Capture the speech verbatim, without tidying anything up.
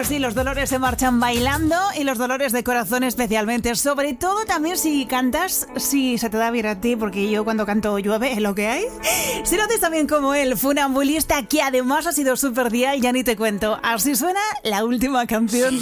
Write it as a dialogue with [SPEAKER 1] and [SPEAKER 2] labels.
[SPEAKER 1] Pues sí, los dolores se marchan bailando y los dolores de corazón especialmente. Sobre todo también si cantas, si se te da bien a ti, porque yo cuando canto llueve, es lo que hay. Si lo haces también como él, funambulista, que además ha sido súper dial, ya ni te cuento. Así suena la última canción.